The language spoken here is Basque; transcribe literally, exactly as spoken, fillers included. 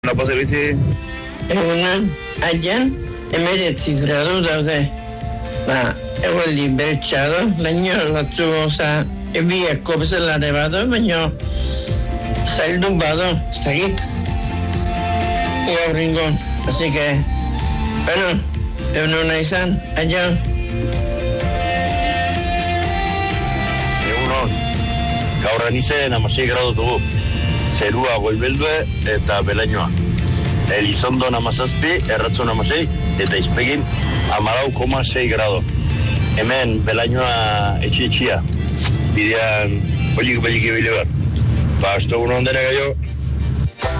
Napa zerbitzi? Egunan, aian, emeretzi gradu daude. Ba, egualdi beltxado, laino batzu oza, ebiako bezalare bado, baina zaildun bado, ez dakit. Gaur ringon, así que, bueno, egun izan, aio. Egunon, gaur anizen amasei gradu dugu. Zerua goibeldue eta belainoa. Elizondo namazazpi, erratzun amasei, eta izpegin amalau koma sei grado. Hemen belainoa etxi-etxia. Bidean, bolik-bolik ibile behar. Ba, esto egun ondena gaio.